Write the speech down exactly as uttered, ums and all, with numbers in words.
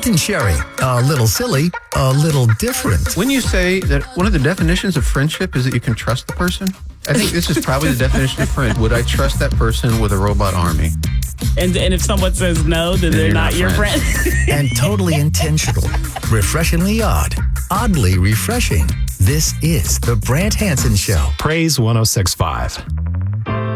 Brandt and Sherry, a little silly, a little different. When you say that one of the definitions of friendship is that you can trust the person, I think this is probably the definition of friend. Would I trust that person with a robot army? And and if someone says no, then, then they're not, not your friend. And totally intentional. Refreshingly odd. Oddly refreshing. This is The Brandt Hansen Show. Praise one oh six point five.